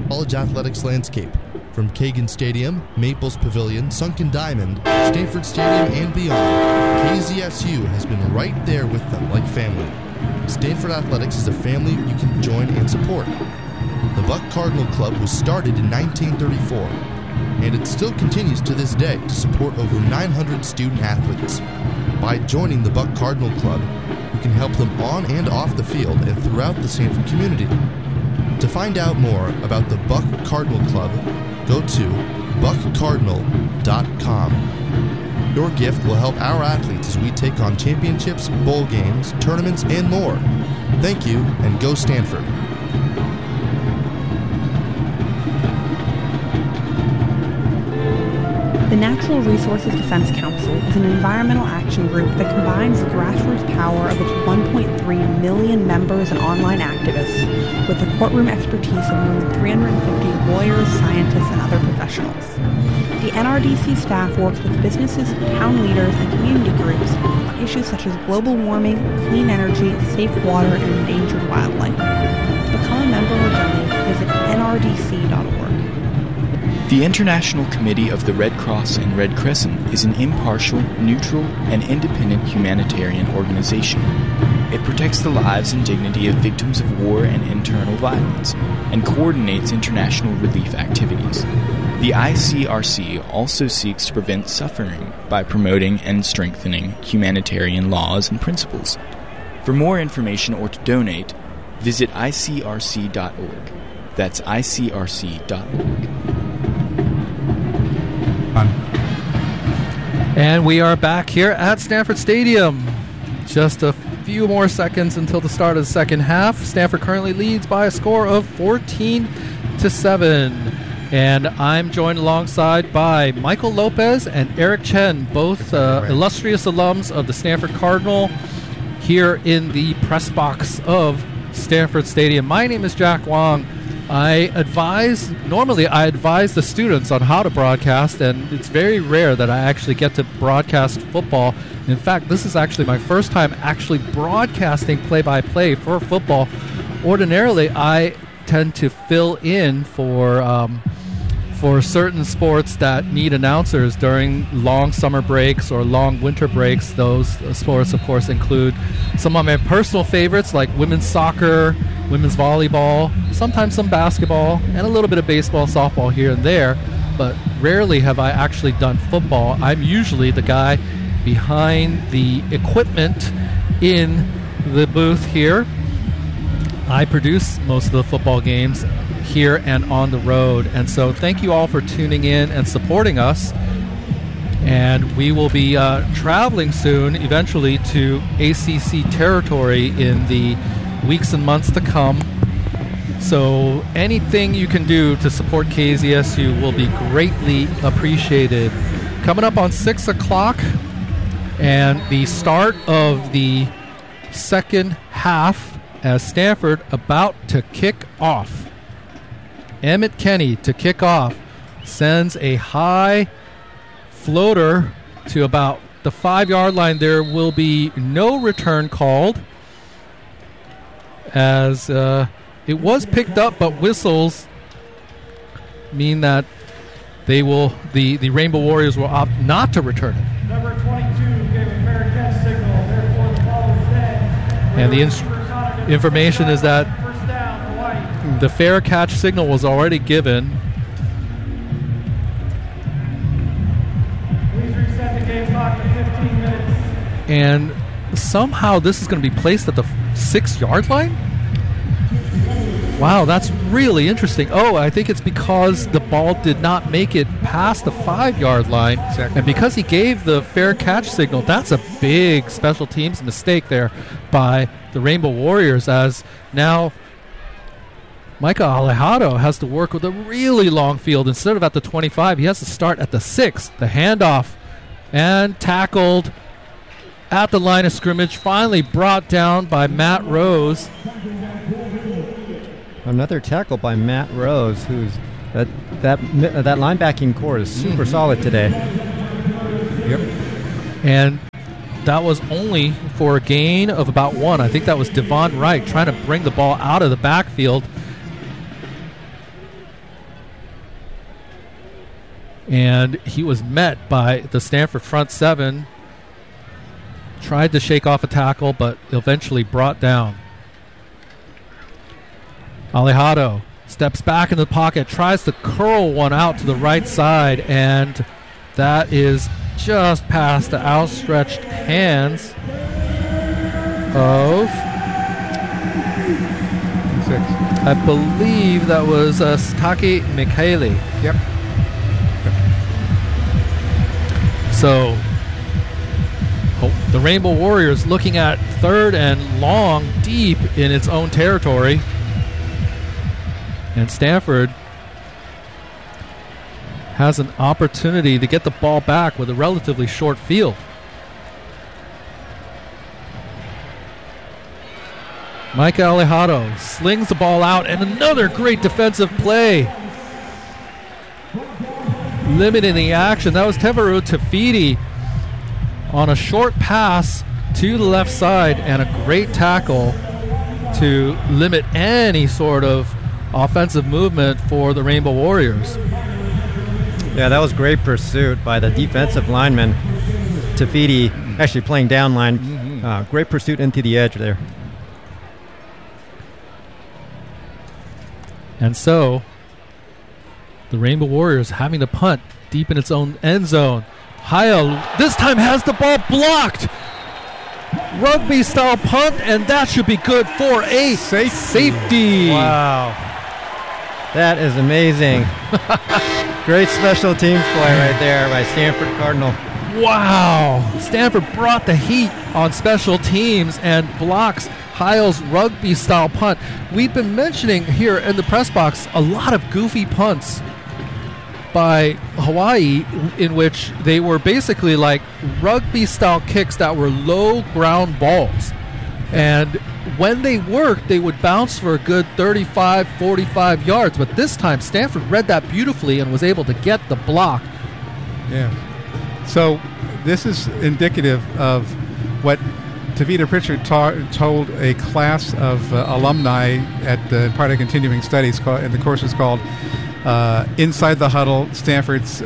college athletics landscape. From Kagan Stadium, Maples Pavilion, Sunken Diamond, Stanford Stadium, and beyond, KZSU has been right there with them like family. Stanford Athletics is a family you can join and support. The Buck Cardinal Club was started in 1934, and it still continues to this day to support over 900 student athletes. By joining the Buck Cardinal Club, you can help them on and off the field and throughout the Stanford community. To find out more about the Buck Cardinal Club, go to buckcardinal.com. Your gift will help our athletes as we take on championships, bowl games, tournaments, and more. Thank you, and go Stanford. The Natural Resources Defense Council is an environmental action group that combines the grassroots power of its 1.3 million members and online activists with the courtroom expertise of more than 350 lawyers, scientists, and other professionals. The NRDC staff works with businesses, town leaders, and community groups on issues such as global warming, clean energy, safe water, and endangered wildlife. To become a member or donate, visit nrdc.org. The International Committee of the Red Cross and Red Crescent is an impartial, neutral, and independent humanitarian organization. It protects the lives and dignity of victims of war and internal violence, and coordinates international relief activities. The ICRC also seeks to prevent suffering by promoting and strengthening humanitarian laws and principles. For more information or to donate, visit icrc.org. That's icrc.org. And we are back here at Stanford Stadium. Just a few more seconds until the start of the second half. Stanford currently leads by a score of 14-7. And I'm joined alongside by Michael Lopez and Eric Chen, both illustrious alums of the Stanford Cardinal, here in the press box of Stanford Stadium. My name is Jack Wong. Normally I advise the students on how to broadcast, and it's very rare that I actually get to broadcast football. In fact, this is actually my first time actually broadcasting play-by-play for football. Ordinarily, I tend to fill in for certain sports that need announcers during long summer breaks or long winter breaks. Those sports, of course, include some of my personal favorites like women's soccer, women's volleyball, sometimes some basketball, and a little bit of baseball, softball here and there, but rarely have I actually done football. I'm usually the guy behind the equipment in the booth here. I produce most of the football games here and on the road, and so thank you all for tuning in and supporting us. And we will be traveling soon, eventually, to ACC territory in the weeks and months to come. So anything you can do to support KZSU will be greatly appreciated. Coming up on 6 o'clock, and the start of the second half as Stanford about to kick off. Emmett Kenny to kick off sends a high floater to about the 5-yard line. There will be no return called, as it was picked up, but whistles mean that the Rainbow Warriors will opt not to return it. Number 22 gave a fair catch signal, therefore the ball is dead. And the information is that the fair catch signal was already given. Please reset the game clock to 15 minutes. And somehow this is going to be placed at the 6-yard line? Wow, that's really interesting. Oh, I think it's because the ball did not make it past the 5-yard line. Exactly. And because he gave the fair catch signal, that's a big special teams mistake there by the Rainbow Warriors, as now Micah Alejado has to work with a really long field. Instead of at the 25, he has to start at the 6. The handoff and tackled at the line of scrimmage, finally brought down by Matt Rose. Another tackle by Matt Rose, who's that linebacking core is super solid today. Yep. And that was only for a gain of about 1. I think that was Devon Wright trying to bring the ball out of the backfield. And he was met by the Stanford front seven. Tried to shake off a tackle, but eventually brought down. Alejado steps back in the pocket, tries to curl one out to the right side, and that is just past the outstretched hands of, I believe that was Taki Micheli. Yep. So the Rainbow Warriors looking at 3rd and long, deep in its own territory. And Stanford has an opportunity to get the ball back with a relatively short field. Micah Alejado slings the ball out, and another great defensive play. Limiting the action. That was Tevaru Tafidi on a short pass to the left side, and a great tackle to limit any sort of offensive movement for the Rainbow Warriors. Yeah, that was great pursuit by the defensive lineman, Tafidi, actually playing down line. Great pursuit into the edge there. And so, the Rainbow Warriors having to punt deep in its own end zone. Haya this time has the ball blocked. Rugby-style punt, and that should be good for a safety. Wow. That is amazing. Great special teams play right there by Stanford Cardinal. Wow. Stanford brought the heat on special teams and blocks Heil's rugby-style punt. We've been mentioning here in the press box a lot of goofy punts by Hawaii in which they were basically like rugby-style kicks that were low ground balls. And when they worked, they would bounce for a good 35, 45 yards. But this time, Stanford read that beautifully and was able to get the block. Yeah. So this is indicative of what Tavita Pritchard told a class of alumni at the part of continuing studies, and the course is called Inside the Huddle, Stanford's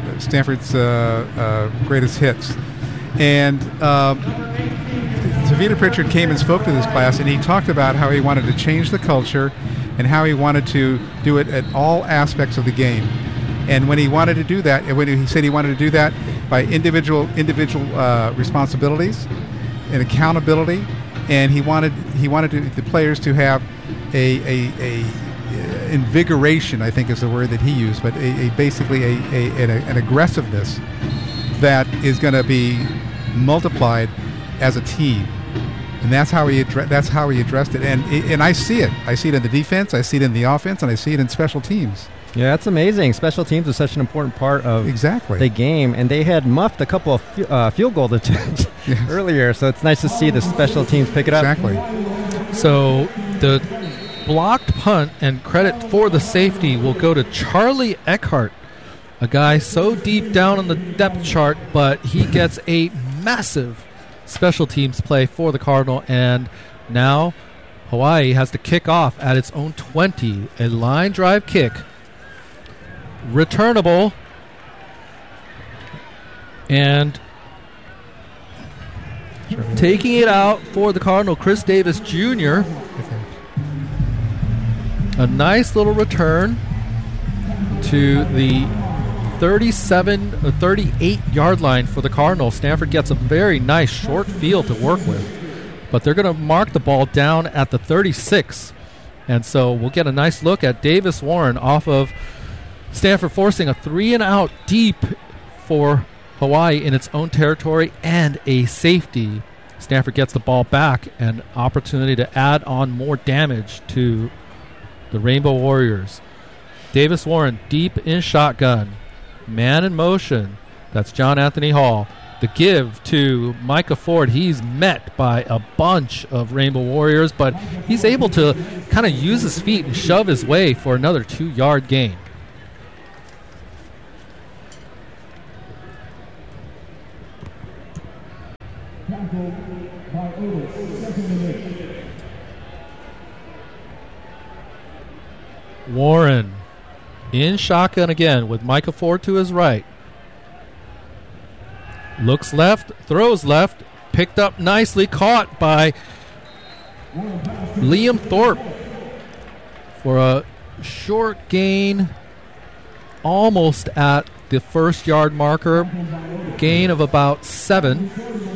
greatest hits. And Tavita Pritchard came and spoke to this class, and he talked about how he wanted to change the culture and how he wanted to do it at all aspects of the game. And when he wanted to do that, when he said he wanted to do that by individual responsibilities and accountability, and he wanted the players to have a invigoration, I think is the word that he used, but basically an aggressiveness that is going to be multiplied as a team, and that's how he addressed it. And I see it. I see it in the defense. I see it in the offense, and I see it in special teams. Yeah, that's amazing. Special teams is such an important part of the game, and they had muffed a couple of field goal attempts earlier, so it's nice to see the special teams pick it up. Exactly. So the blocked punt and credit for the safety will go to Charlie Eckhart, a guy so deep down on the depth chart, but he gets a massive special teams play for the Cardinal, and now Hawaii has to kick off at its own 20, a line drive kick, returnable, and taking it out for the Cardinal, Chris Davis Jr. A nice little return to the 38-yard line for the Cardinals. Stanford gets a very nice short field to work with, but they're going to mark the ball down at the 36. And so we'll get a nice look at Davis Warren off of Stanford, forcing a 3-and-out deep for Hawaii in its own territory and a safety. Stanford gets the ball back, an opportunity to add on more damage to the Rainbow Warriors. Davis Warren deep in shotgun. Man in motion. That's John Anthony Hall. The give to Micah Ford. He's met by a bunch of Rainbow Warriors, but he's able to kind of use his feet and shove his way for another 2-yard gain. Warren In shotgun again with Micah Ford to his right. Looks left, throws left, picked up nicely, caught by Liam Thorpe for a short gain, almost at the first yard marker, gain of about 7.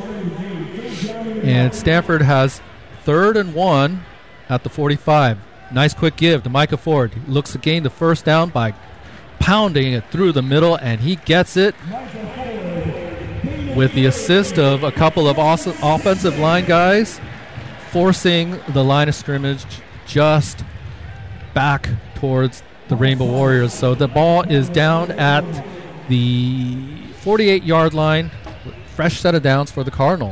And Stanford has 3rd and 1 at the 45. Nice quick give to Micah Ford. He looks to gain the first down by pounding it through the middle, and he gets it with the assist of a couple of awesome offensive line guys, forcing the line of scrimmage just back towards the Rainbow Warriors. So the ball is down at the 48-yard line. Fresh set of downs for the Cardinal.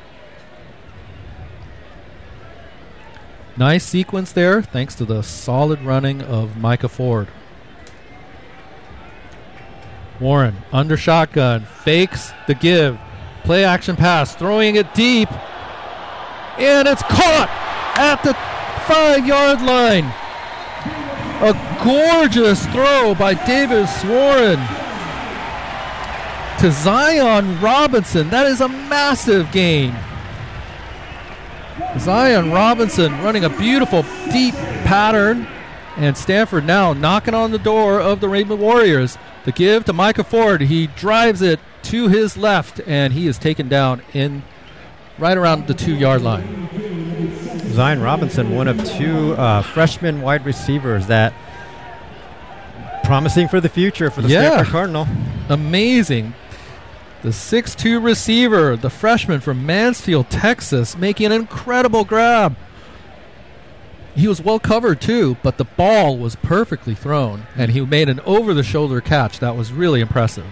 Nice sequence there, thanks to the solid running of Micah Ford. Warren, under shotgun, fakes the give. Play action pass, throwing it deep. And it's caught at the 5-yard line. A gorgeous throw by Davis Warren to Zion Robinson. That is a massive gain. Zion Robinson running a beautiful deep pattern, and Stanford now knocking on the door of the Rainbow Warriors. The give to Micah Ford. He drives it to his left, and he is taken down in right around the 2-yard line. Zion Robinson, one of 2 freshman wide receivers that promising for the future for the Stanford Cardinal. Amazing. The 6'2 receiver, the freshman from Mansfield, Texas, making an incredible grab. He was well covered too, but the ball was perfectly thrown, and he made an over-the-shoulder catch that was really impressive.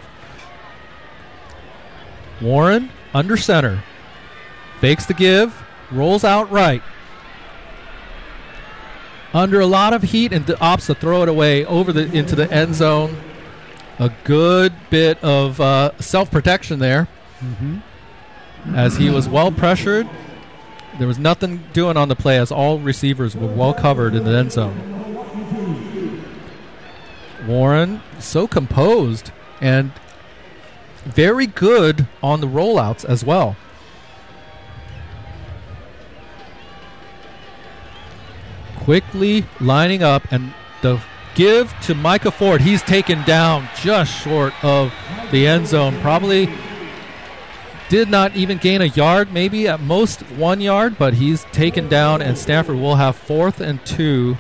Warren, under center, fakes the give, rolls out right. Under a lot of heat, and opts to throw it away into the end zone. A good bit of self-protection there, as he was well pressured. There was nothing doing on the play, as all receivers were well covered in the end zone. Warren, so composed and very good on the rollouts as well. Quickly lining up, and the give to Micah Ford. He's taken down just short of the end zone. Probably did not even gain a yard, maybe at most 1 yard, but he's taken down, and Stanford will have 4th and 2.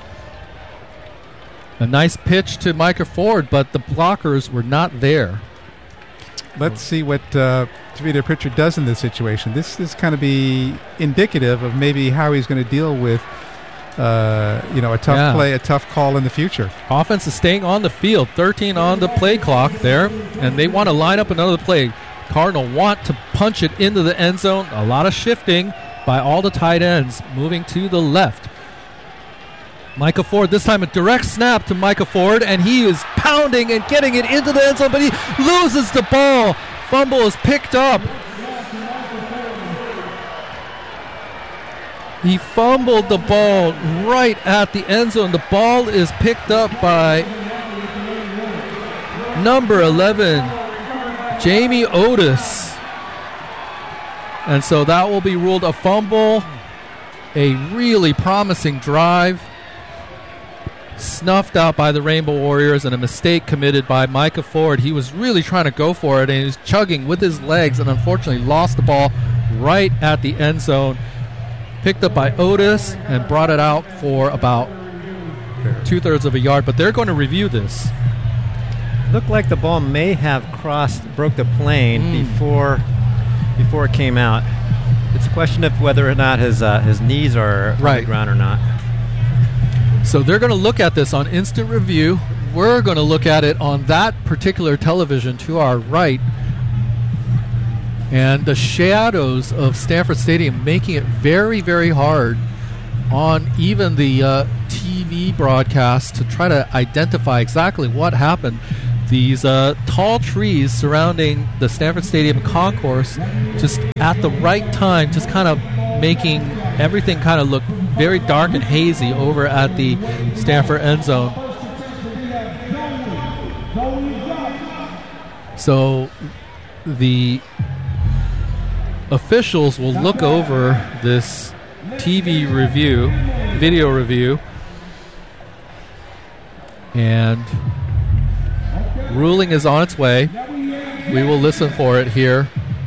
A nice pitch to Micah Ford, but the blockers were not there. Let's see what Tavita Pritchard does in this situation. This is kind of be indicative of maybe how he's going to deal with a tough play, a tough call in the future. Offense is staying on the field, 13 on the play clock there, and they want to line up another play. Cardinal want to punch it into the end zone. A lot of shifting by all the tight ends, moving to the left. Micah Ford, this time a direct snap to Micah Ford, and he is pounding and getting it into the end zone, but he loses the ball. Fumble is picked up. He fumbled the ball right at the end zone. The ball is picked up by number 11, Jamie Otis. And so that will be ruled a fumble. A really promising drive snuffed out by the Rainbow Warriors, and a mistake committed by Micah Ford. He was really trying to go for it, and he was chugging with his legs, and unfortunately lost the ball right at the end zone. Picked up by Otis and brought it out for about 2/3 of a yard, but they're going to review this. Looked like the ball may have broke the plane before it came out. It's a question of whether or not his knees are on the ground or not. So they're going to look at this on instant review. We're going to look at it on that particular television to our right. And the shadows of Stanford Stadium making it very, very hard on even the TV broadcast to try to identify exactly what happened. These tall trees surrounding the Stanford Stadium concourse just at the right time, just kind of making everything kind of look very dark and hazy over at the Stanford end zone. So the officials will look over this video review, and ruling is on its way. We will listen for it here.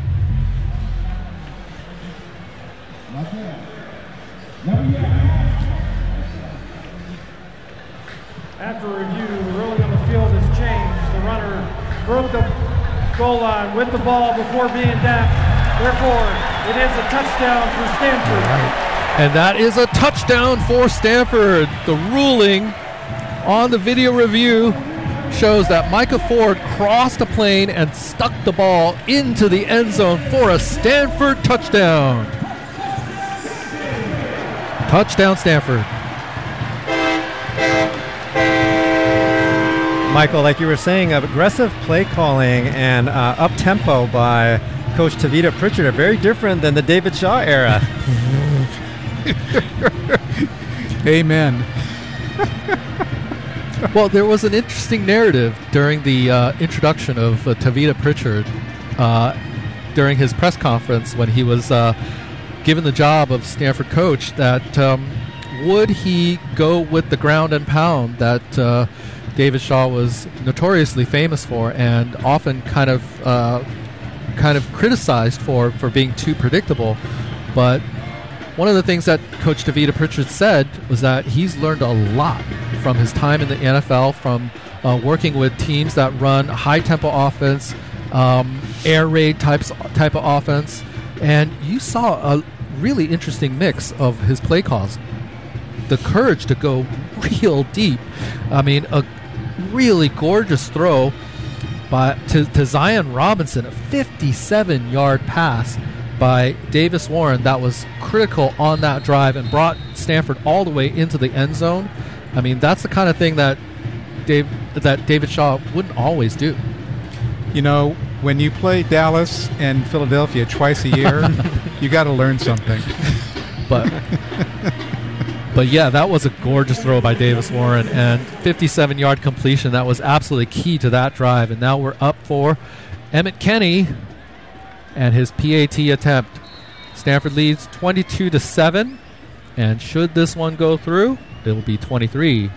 After review, the ruling on the field has changed. The runner broke the goal line with the ball before being dapped. Therefore, it is a touchdown for Stanford. And that is a touchdown for Stanford. The ruling on the video review shows that Micah Ford crossed a plane and stuck the ball into the end zone for a Stanford touchdown. Touchdown, Stanford. Michael, like you were saying, aggressive play calling and up-tempo by Coach Tavita Pritchard are very different than the David Shaw era. Amen. Well, there was an interesting narrative during the introduction of Tavita Pritchard during his press conference when he was given the job of Stanford coach, that would he go with the ground and pound that David Shaw was notoriously famous for and often kind of criticized for being too predictable. But one of the things that Coach Tavita Pritchard said was that he's learned a lot from his time in the NFL, from working with teams that run high-tempo offense, air raid type of offense, and you saw a really interesting mix of his play calls. The courage to go real deep. I mean, a really gorgeous throw to Zion Robinson, a 57-yard pass by Davis Warren that was critical on that drive and brought Stanford all the way into the end zone. I mean, that's the kind of thing that David Shaw wouldn't always do. You know, when you play Dallas and Philadelphia twice a year, you got to learn something. But yeah, that was a gorgeous throw by Davis Warren, and 57-yard completion. That was absolutely key to that drive. And now we're up for Emmett Kenny and his PAT attempt. Stanford leads 22-7, and should this one go through, it will be 23-7.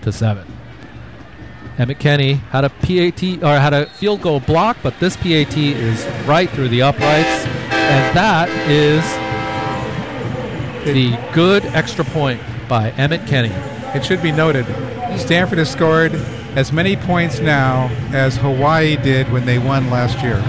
Emmett Kenny had a field goal block, but this PAT is right through the uprights, and that is the good extra point by Emmett Kenny. It should be noted, Stanford has scored as many points now as Hawaii did when they won last year.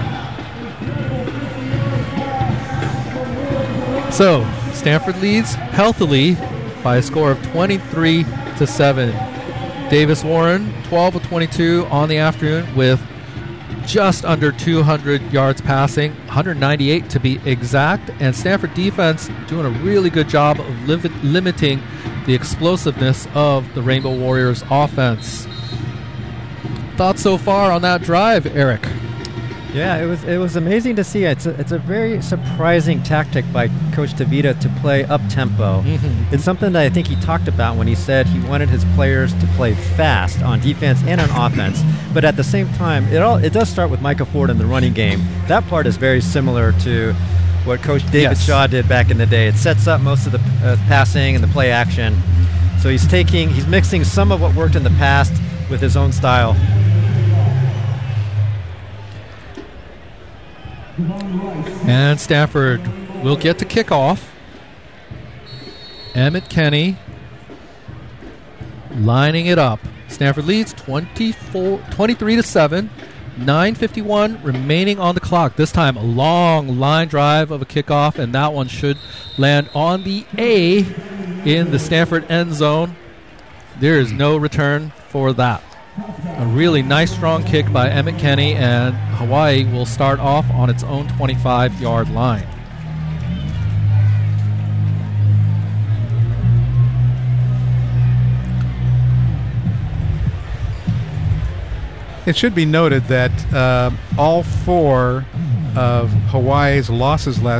So, Stanford leads healthily by a score of 23-7. Davis Warren, 12 of 22 on the afternoon with just under 200 yards passing, 198 to be exact, and Stanford defense doing a really good job of limiting the explosiveness of the Rainbow Warriors offense. Thoughts so far on that drive, Eric? Yeah, it was amazing to see. It's a very surprising tactic by Coach Tavita to play up-tempo. Mm-hmm. It's something that I think he talked about when he said he wanted his players to play fast on defense and on offense. But at the same time, it does start with Micah Ford in the running game. That part is very similar to what Coach David Shaw did back in the day. It sets up most of the passing and the play action. So he's mixing some of what worked in the past with his own style. And Stanford will get to kick off. Emmett Kenny lining it up. Stanford leads 23-7. 9:51 remaining on the clock. This time a long line drive of a kickoff, and that one should land on the A in the Stanford end zone. There is no return for that. A really nice strong kick by Emmett Kenny, and Hawaii will start off on its own 25-yard line. It should be noted that all four of Hawaii's losses last